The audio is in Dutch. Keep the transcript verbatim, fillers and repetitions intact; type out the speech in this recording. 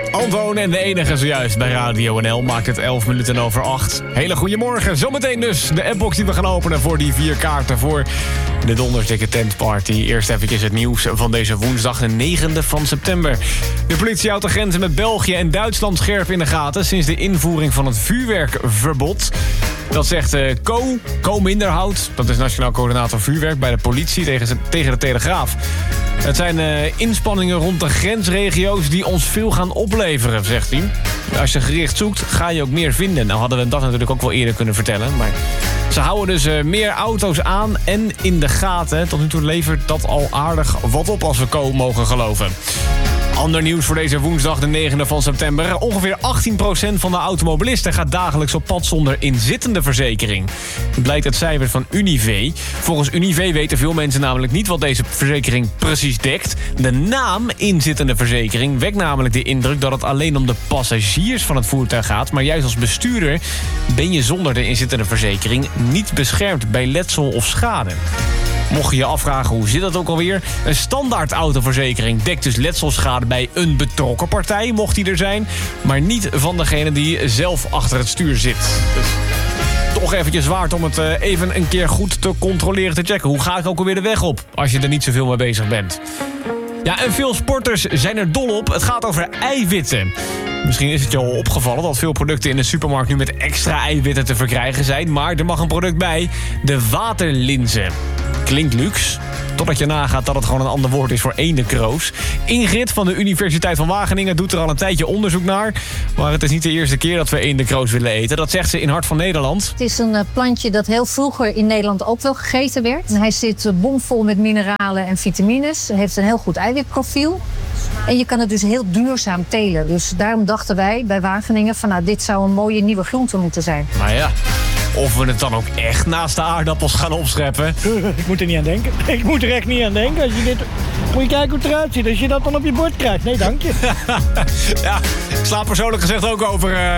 Antoon en de enige zojuist bij Radio N L maakt het elf minuten over acht. Hele goedemorgen. Zometeen dus de appbox die we gaan openen voor die vier kaarten voor de Dondersdikke Tentparty. Eerst even het nieuws van deze woensdag, de negende van september. De politie houdt de grenzen met België en Duitsland scherp in de gaten sinds de invoering van het vuurwerkverbod. Dat zegt uh, Co, Co Minderhout, dat is Nationaal Coördinator Vuurwerk bij de politie tegen, tegen de Telegraaf. Het zijn uh, inspanningen rond de grensregio's die ons veel gaan opleveren, zegt hij. Als je gericht zoekt, ga je ook meer vinden. Nou hadden we dat natuurlijk ook wel eerder kunnen vertellen. Maar ze houden dus uh, meer auto's aan en in de gaten. Tot nu toe levert dat al aardig wat op als we Co mogen geloven. Ander nieuws voor deze woensdag, de negende van september. Ongeveer achttien procent van de automobilisten gaat dagelijks op pad zonder inzittende verzekering. Dat blijkt uit cijfers van Unive. Volgens Unive weten veel mensen namelijk niet wat deze verzekering precies dekt. De naam inzittende verzekering wekt namelijk de indruk dat het alleen om de passagiers van het voertuig gaat. Maar juist als bestuurder ben je zonder de inzittende verzekering niet beschermd bij letsel of schade. Mocht je je afvragen hoe zit dat ook alweer? Een standaard autoverzekering dekt dus letselschade bij een betrokken partij, mocht die er zijn, maar niet van degene die zelf achter het stuur zit. Dus toch eventjes waard om het even een keer goed te controleren, te checken. Hoe ga ik ook alweer de weg op als je er niet zoveel mee bezig bent? Ja, en veel sporters zijn er dol op. Het gaat over eiwitten. Misschien is het je al opgevallen dat veel producten in de supermarkt nu met extra eiwitten te verkrijgen zijn. Maar er mag een product bij, de waterlinzen. Klinkt luxe, totdat je nagaat dat het gewoon een ander woord is voor eendenkroos. Ingrid van de Universiteit van Wageningen doet er al een tijdje onderzoek naar. Maar het is niet de eerste keer dat we eendenkroos willen eten. Dat zegt ze in Hart van Nederland. Het is een uh, plantje dat heel vroeger in Nederland ook wel gegeten werd. En hij zit uh, bomvol met mineralen en vitamines. Hij heeft een heel goed eiwitprofiel. En je kan het dus heel duurzaam telen. Dus daarom dachten wij bij Wageningen van nou, dit zou een mooie nieuwe groente moeten zijn. Maar ja, of we het dan ook echt naast de aardappels gaan opscheppen. Ik moet er niet aan denken. Ik moet er echt niet aan denken. Als je dit... Moet je kijken hoe het eruit ziet als je dat dan op je bord krijgt. Nee, dank je. Ja, ik sla persoonlijk gezegd ook over... Uh...